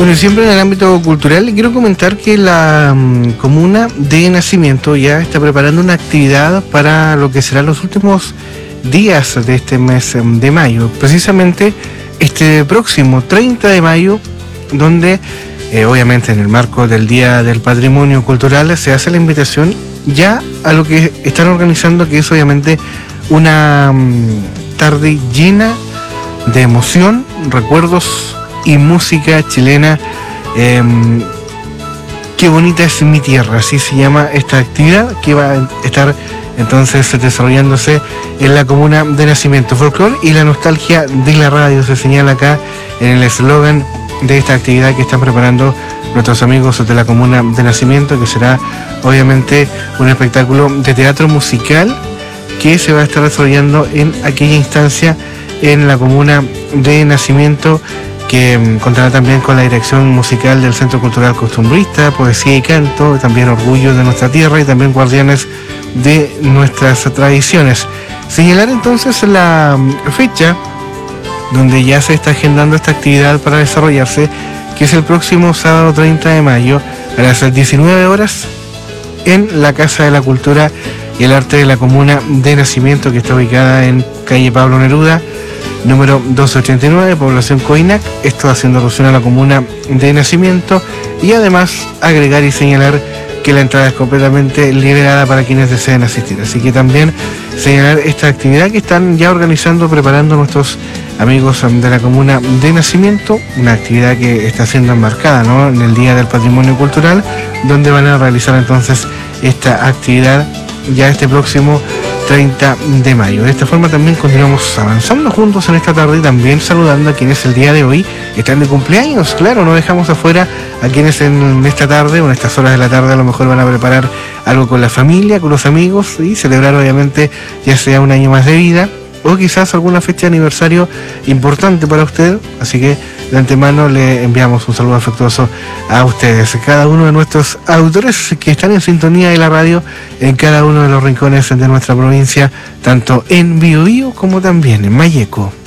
Bueno, siempre en el ámbito cultural, quiero comentar que la comuna de Nacimiento ya está preparando una actividad para lo que serán los últimos días de este mes de mayo, precisamente este próximo 30 de mayo, donde obviamente en el marco del Día del Patrimonio Cultural se hace la invitación ya a lo que están organizando, que es obviamente una tarde llena de emoción, recuerdos y música chilena. Qué bonita es mi tierra, así se llama esta actividad que va a estar entonces desarrollándose en la comuna de Nacimiento. Folclor y la nostalgia de la radio se señala acá en el eslogan de esta actividad que están preparando nuestros amigos de la comuna de Nacimiento, que será obviamente un espectáculo de teatro musical que se va a estar desarrollando en aquella instancia en la comuna de Nacimiento, que contará también con la dirección musical del Centro Cultural Costumbrista, Poesía y Canto, también Orgullo de nuestra tierra y también Guardianes de nuestras tradiciones. Señalar entonces la fecha donde ya se está agendando esta actividad para desarrollarse, que es el próximo sábado 30 de mayo a las 19 horas en la Casa de la Cultura y el Arte de la Comuna de Nacimiento, que está ubicada en calle Pablo Neruda, número 289, población Coinac. Esto haciendo alusión a la comuna de Nacimiento, y además agregar y señalar que la entrada es completamente liberada para quienes deseen asistir. Así que también señalar esta actividad que están ya organizando, preparando nuestros amigos de la comuna de Nacimiento, una actividad que está siendo enmarcada, ¿no?, en el Día del Patrimonio Cultural, donde van a realizar entonces esta actividad ya este próximo 30 de mayo. De esta forma también continuamos avanzando juntos en esta tarde y también saludando a quienes el día de hoy están de cumpleaños. Claro, no dejamos afuera a quienes en esta tarde o en estas horas de la tarde a lo mejor van a preparar algo con la familia, con los amigos y celebrar obviamente ya sea un año más de vida o quizás alguna fecha de aniversario importante para usted. Así que de antemano le enviamos un saludo afectuoso a ustedes, cada uno de nuestros auditores que están en sintonía de la radio en cada uno de los rincones de nuestra provincia, tanto en Biobío como también en Malleco.